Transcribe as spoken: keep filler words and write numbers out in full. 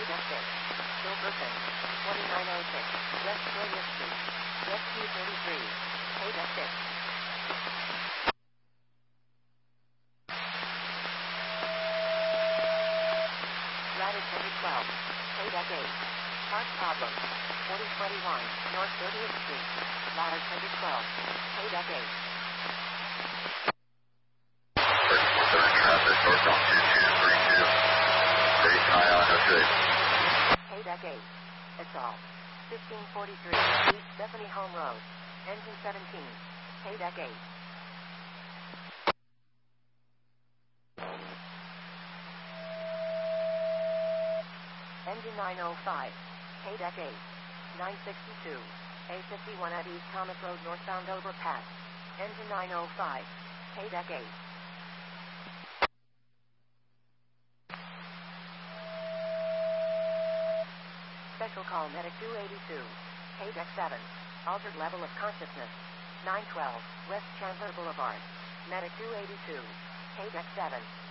Deck six. Silverton. twenty-nine oh six. West Sawyer Street. Rescue thirty-three. Pay Deck six. Ladder twenty twelve. Pay Deck eight. Park problem. forty twenty-one. North thirtieth Street. Ladder twenty twelve. Pay Deck eight. Traffic northbound two two three two. Very high on oh six. Pay Deck eight. Assault. fifteen forty-three. East Stephanie Home Road. Engine seventeen. Pay Deck eight. Engine nine oh five. Pay Deck eight. nine sixty-two. A fifty-one at East Thomas Road northbound overpass. Engine nine oh five. Pay Deck eight. Special call Medic two eighty-two. Pay Deck seven. Altered level of consciousness. nine twelve. West Chandler Boulevard. Medic two eighty-two. Pay Deck seven.